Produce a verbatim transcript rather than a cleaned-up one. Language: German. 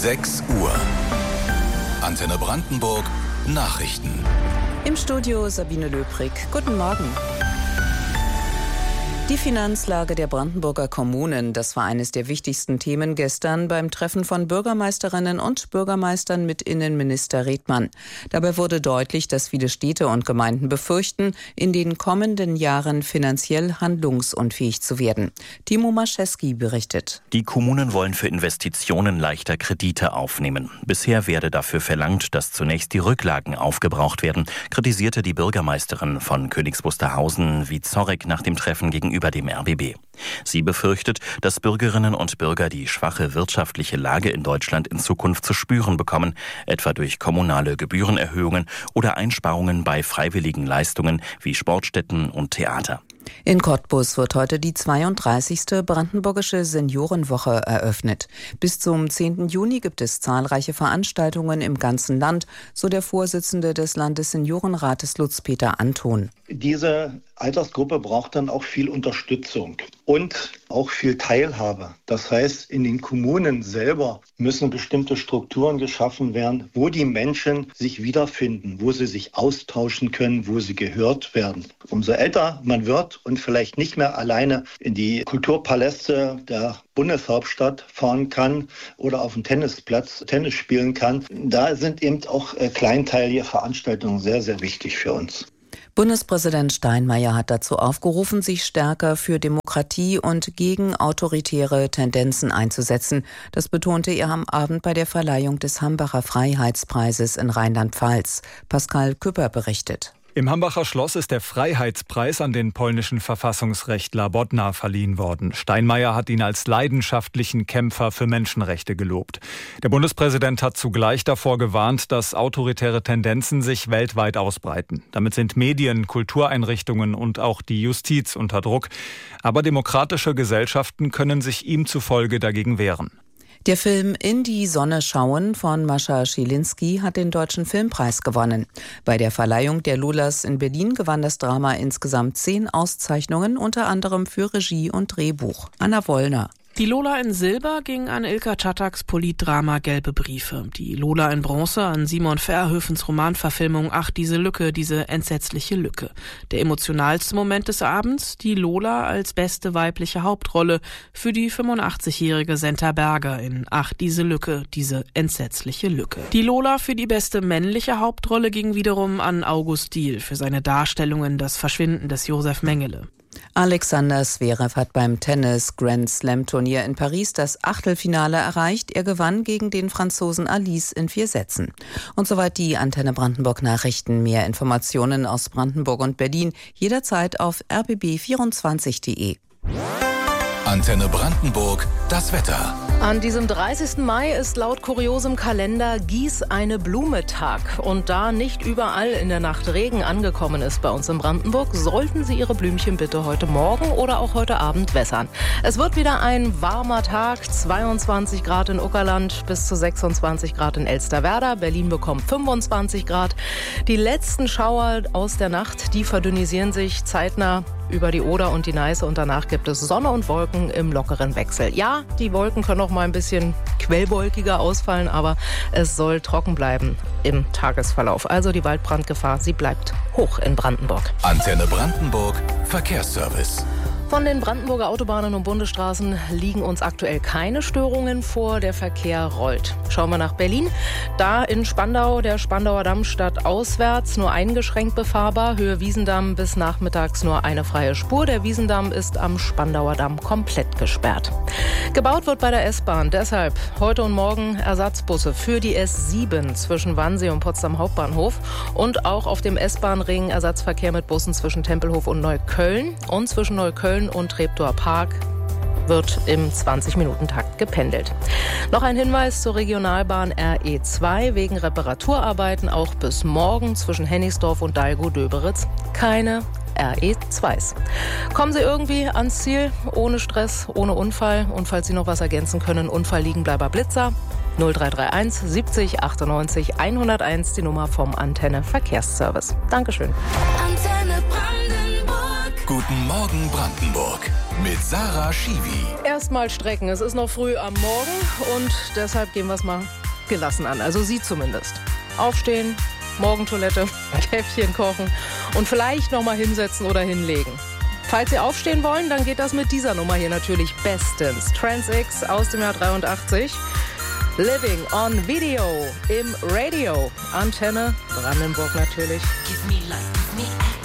sechs Uhr. Antenne Brandenburg Nachrichten. Im Studio Sabine Löbrig. Guten Morgen. Die Finanzlage der Brandenburger Kommunen, das war eines der wichtigsten Themen gestern beim Treffen von Bürgermeisterinnen und Bürgermeistern mit Innenminister Redmann. Dabei wurde deutlich, dass viele Städte und Gemeinden befürchten, in den kommenden Jahren finanziell handlungsunfähig zu werden. Timo Maschewski berichtet. Die Kommunen wollen für Investitionen leichter Kredite aufnehmen. Bisher werde dafür verlangt, dass zunächst die Rücklagen aufgebraucht werden, kritisierte die Bürgermeisterin von Königs Wusterhausen Wieczorek nach dem Treffen gegenüber dem R B B. Sie befürchtet, dass Bürgerinnen und Bürger die schwache wirtschaftliche Lage in Deutschland in Zukunft zu spüren bekommen, etwa durch kommunale Gebührenerhöhungen oder Einsparungen bei freiwilligen Leistungen wie Sportstätten und Theater. In Cottbus wird heute die zweiunddreißigste Brandenburgische Seniorenwoche eröffnet. Bis zum zehnten Juni gibt es zahlreiche Veranstaltungen im ganzen Land, so der Vorsitzende des Landesseniorenrates Lutz-Peter Anton. Diese Altersgruppe braucht dann auch viel Unterstützung und auch viel Teilhabe. Das heißt, in den Kommunen selber müssen bestimmte Strukturen geschaffen werden, wo die Menschen sich wiederfinden, wo sie sich austauschen können, wo sie gehört werden. Umso älter man wird und vielleicht nicht mehr alleine in die Kulturpaläste der Bundeshauptstadt fahren kann oder auf dem Tennisplatz Tennis spielen kann, da sind eben auch kleinteilige Veranstaltungen sehr, sehr wichtig für uns. Bundespräsident Steinmeier hat dazu aufgerufen, sich stärker für Demokratie und gegen autoritäre Tendenzen einzusetzen. Das betonte er am Abend bei der Verleihung des Hambacher Freiheitspreises in Rheinland-Pfalz. Pascal Küpper berichtet. Im Hambacher Schloss ist der Freiheitspreis an den polnischen Verfassungsrechtler Bodnar verliehen worden. Steinmeier hat ihn als leidenschaftlichen Kämpfer für Menschenrechte gelobt. Der Bundespräsident hat zugleich davor gewarnt, dass autoritäre Tendenzen sich weltweit ausbreiten. Damit sind Medien, Kultureinrichtungen und auch die Justiz unter Druck. Aber demokratische Gesellschaften können sich ihm zufolge dagegen wehren. Der Film In die Sonne schauen von Mascha Schilinski hat den Deutschen Filmpreis gewonnen. Bei der Verleihung der Lolas in Berlin gewann das Drama insgesamt zehn Auszeichnungen, unter anderem für Regie und Drehbuch. Anna Wollner. Die Lola in Silber ging an Ilka Czattaks Politdrama Gelbe Briefe. Die Lola in Bronze an Simon Verhoevens Romanverfilmung Ach, diese Lücke, diese entsetzliche Lücke. Der emotionalste Moment des Abends, die Lola als beste weibliche Hauptrolle für die fünfundachtzigjährige Senta Berger in Ach, diese Lücke, diese entsetzliche Lücke. Die Lola für die beste männliche Hauptrolle ging wiederum an August Diehl für seine Darstellungen Das Verschwinden des Josef Mengele. Alexander Zverev hat beim Tennis-Grand-Slam-Turnier in Paris das Achtelfinale erreicht. Er gewann gegen den Franzosen Alice in vier Sätzen. Und soweit die Antenne Brandenburg Nachrichten. Mehr Informationen aus Brandenburg und Berlin jederzeit auf r b b vierundzwanzig punkt de. Antenne Brandenburg, das Wetter. An diesem dreißigsten Mai ist laut kuriosem Kalender Gieß eine Blume Tag. Und da nicht überall in der Nacht Regen angekommen ist bei uns in Brandenburg, sollten Sie Ihre Blümchen bitte heute Morgen oder auch heute Abend wässern. Es wird wieder ein warmer Tag, zweiundzwanzig Grad in Uckerland bis zu sechsundzwanzig Grad in Elsterwerda. Berlin bekommt fünfundzwanzig Grad. Die letzten Schauer aus der Nacht, die verdünnisieren sich zeitnah über die Oder und die Neiße und danach gibt es Sonne und Wolken im lockeren Wechsel. Ja, die Wolken können auch mal ein bisschen quellwolkiger ausfallen, aber es soll trocken bleiben im Tagesverlauf. Also die Waldbrandgefahr, sie bleibt hoch in Brandenburg. Antenne Brandenburg, Verkehrsservice. Von den Brandenburger Autobahnen und Bundesstraßen liegen uns aktuell keine Störungen vor. Der Verkehr rollt. Schauen wir nach Berlin. Da in Spandau, der Spandauer Damm stadtauswärts, nur eingeschränkt befahrbar. Höhe Wiesendamm bis nachmittags nur eine freie Spur. Der Wiesendamm ist am Spandauer Damm komplett gesperrt. Gebaut wird bei der S-Bahn. Deshalb heute und morgen Ersatzbusse für die S sieben zwischen Wannsee und Potsdam Hauptbahnhof. Und auch auf dem S-Bahn-Ring Ersatzverkehr mit Bussen zwischen Tempelhof und Neukölln und zwischen Neukölln und Treptower Park wird im zwanzig-Minuten-Takt gependelt. Noch ein Hinweis zur Regionalbahn R E zwei wegen Reparaturarbeiten auch bis morgen zwischen Hennigsdorf und Dalgo-Döberitz keine R E zweis. Kommen Sie irgendwie ans Ziel, ohne Stress, ohne Unfall und falls Sie noch was ergänzen können, Unfallliegenbleiber Blitzer null drei drei eins siebzig achtundneunzig hunderteins, die Nummer vom Antenne Verkehrsservice. Dankeschön. Antenne Brandenburg. Guten Morgen Brandenburg mit Sarah Schiwi. Erstmal strecken. Es ist noch früh am Morgen und deshalb gehen wir es mal gelassen an. Also Sie zumindest. Aufstehen, Morgentoilette, Käffchen kochen und vielleicht noch mal hinsetzen oder hinlegen. Falls Sie aufstehen wollen, dann geht das mit dieser Nummer hier natürlich bestens. Trans-X aus dem Jahr dreiundachtzig. Living on Video im Radio. Antenne Brandenburg natürlich. Give me life, give me